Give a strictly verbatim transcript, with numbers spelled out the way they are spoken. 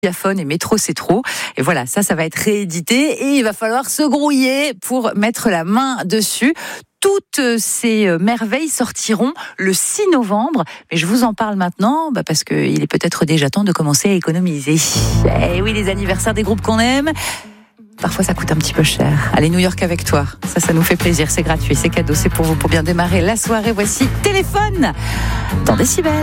Diaphone et Métro c'est trop. Et voilà, ça, ça va être réédité et il va falloir se grouiller pour mettre la main dessus. Toutes ces merveilles sortiront le six novembre. Mais je vous en parle maintenant bah parce qu'il est peut-être déjà temps de commencer à économiser. Eh oui, les anniversaires des groupes qu'on aime, parfois ça coûte un petit peu cher. Allez, New York avec toi, ça, ça nous fait plaisir, c'est gratuit, c'est cadeau, c'est pour vous, pour bien démarrer la soirée. Voici Téléphone dans Décibel.